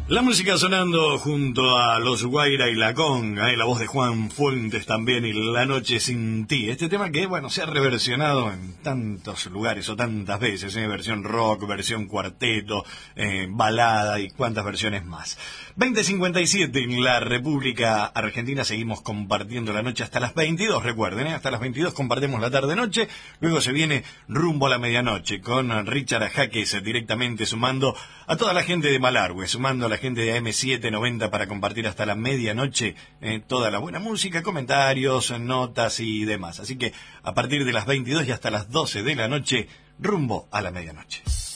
La música sonando junto a los Guaira y la Conga, la voz de Juan Fuentes también, y La Noche Sin Ti. Este tema que, bueno, se ha reversionado en tantos lugares o tantas veces, versión rock, versión cuarteto, balada y cuántas versiones más. 20:57 en la República Argentina, seguimos compartiendo la noche hasta las 22, recuerden, hasta las 22 compartimos la tarde-noche, luego se viene rumbo a la medianoche con Richard Jaques directamente sumando a toda la gente de Malargüe, sumando a la gente de AM790 para compartir hasta la medianoche toda la buena música, comentarios, notas y demás. Así que a partir de las 22 y hasta las 12 de la noche, rumbo a la medianoche.